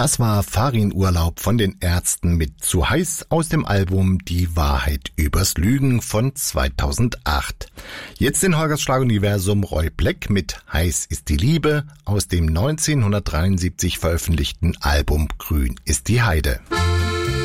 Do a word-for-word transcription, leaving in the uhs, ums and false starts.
Das war Farin-Urlaub von den Ärzten mit Zu heiß aus dem Album Die Wahrheit übers Lügen von zweitausendacht. Jetzt in Holgers Schlaguniversum Roy Black mit Heiß ist die Liebe aus dem neunzehnhundertdreiundsiebzig veröffentlichten Album Grün ist die Heide.